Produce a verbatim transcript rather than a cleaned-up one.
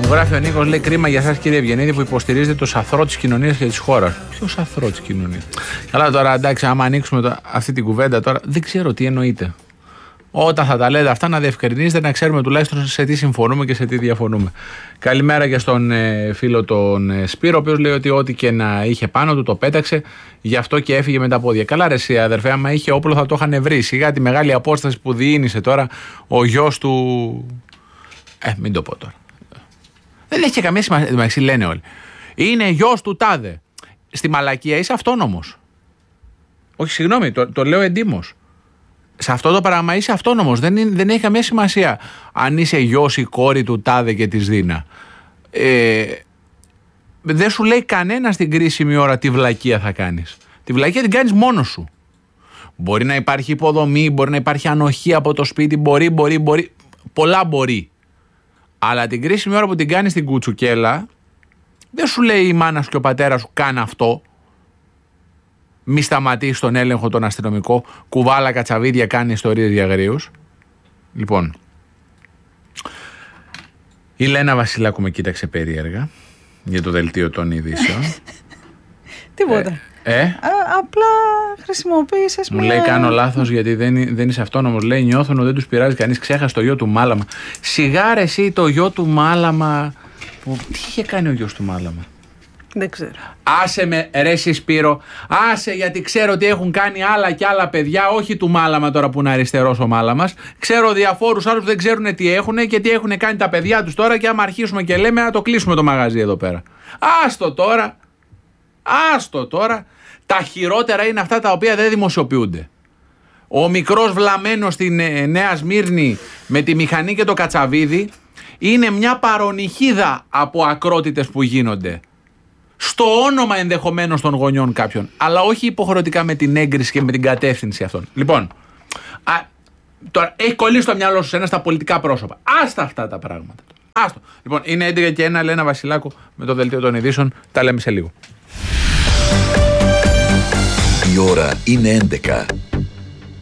Γράφει ο Νίκος, λέει κρίμα για εσάς κύριε Ευγενίδη που υποστηρίζετε το σαθρό της κοινωνίας και της χώρας. Ποιο σαθρό της κοινωνίας? Καλά τώρα, εντάξει, άμα ανοίξουμε το, αυτή την κουβέντα τώρα, δεν ξέρω τι εννοείται. Όταν θα τα λέτε αυτά, να διευκρινίζετε, να ξέρουμε τουλάχιστον σε τι συμφωνούμε και σε τι διαφωνούμε. Καλημέρα και στον ε, φίλο τον ε, Σπύρο, ο οποίος λέει ότι ό,τι και να είχε πάνω του το πέταξε, γι' αυτό και έφυγε με τα πόδια. Καλά, ρε, εσύ, αδερφέ, άμα είχε όπλο θα το είχαν βρει. Σιγά τη μεγάλη απόσταση που διήνυσε τώρα ο γιος του. Ε, μην το πω τώρα. Δεν έχει καμία σημασία, λένε όλοι. Είναι γιος του τάδε. Στη μαλακία είσαι αυτόνομος. Όχι, συγγνώμη, το, το λέω εντύμως. Σε αυτό το πράγμα είσαι αυτόνομος. Δεν, είναι, δεν έχει καμία σημασία αν είσαι γιος ή κόρη του τάδε και της Δίνα. Ε, δεν σου λέει κανένα στην κρίσιμη ώρα τι βλακεία θα κάνεις. Τη βλακεία την κάνεις μόνος σου. Μπορεί να υπάρχει υποδομή, μπορεί να υπάρχει ανοχή από το σπίτι, μπορεί, μπορεί, μπορεί. Πολλά μπορεί. Αλλά την κρίσιμη ώρα που την κάνεις στην κουτσουκέλα, δεν σου λέει η μάνα σου και ο πατέρας σου κάνε αυτό. Μη σταματήσει τον έλεγχο τον αστυνομικό, κουβάλα κατσαβίδια, κάνει ιστορίες για αγρίους. Λοιπόν, η Λένα Βασιλάκου με κοίταξε περίεργα για το δελτίο των ειδήσεων. Τίποτα. Ε, ε? Α, απλά χρησιμοποίησες Μου μια... λέει κάνω λάθος γιατί δεν, δεν είσαι αυτόνομος. Λέει νιώθουν ότι δεν τους πειράζει κανείς. Ξέχασε το γιο του Μάλαμα. Σιγά ρε εσύ το γιο του Μάλαμα. Που... Τι είχε κάνει ο γιος του Μάλαμα? Δεν ξέρω. Άσε με ρε εσύ Σπύρο. Άσε, γιατί ξέρω ότι έχουν κάνει άλλα και άλλα παιδιά. Όχι του Μάλαμα τώρα που είναι αριστερός ο Μάλαμας. Ξέρω διαφόρους άλλους που δεν ξέρουν τι έχουν και τι έχουν κάνει τα παιδιά τους τώρα. Και άμα αρχίσουμε και λέμε να το κλείσουμε το μαγαζί εδώ πέρα. Άστο τώρα. Άστο τώρα. Τα χειρότερα είναι αυτά τα οποία δεν δημοσιοποιούνται. Ο μικρός βλαμμένος στην ε, Νέα Σμύρνη με τη μηχανή και το κατσαβίδι είναι μια παρονυχίδα από ακρότητες που γίνονται. Στο όνομα ενδεχομένως των γονιών κάποιων. Αλλά όχι υποχρεωτικά με την έγκριση και με την κατεύθυνση αυτών. Λοιπόν, α, τώρα έχει κολλήσει το μυαλό σου σε ένα στα πολιτικά πρόσωπα. Άστα αυτά τα πράγματα. Άστο. Λοιπόν, είναι έντεκα και ένα, Λένα Βασιλάκου με το δελτίο των ειδήσεων. Τα λέμε σε λίγο. Η ώρα είναι έντεκα.